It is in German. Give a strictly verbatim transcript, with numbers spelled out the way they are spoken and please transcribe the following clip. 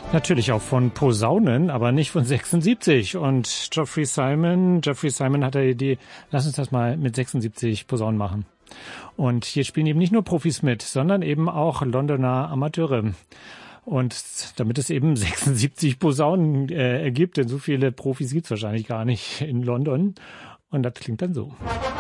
Natürlich auch von Posaunen, aber nicht von sechsundsiebzig. Und Geoffrey Simon, Geoffrey Simon hat die Idee, lass uns das mal mit sechsundsiebzig Posaunen machen. Und hier spielen eben nicht nur Profis mit, sondern eben auch Londoner Amateure. Und damit es eben sechsundsiebzig Posaunen äh, ergibt, denn so viele Profis gibt's wahrscheinlich gar nicht in London. Und das klingt dann so.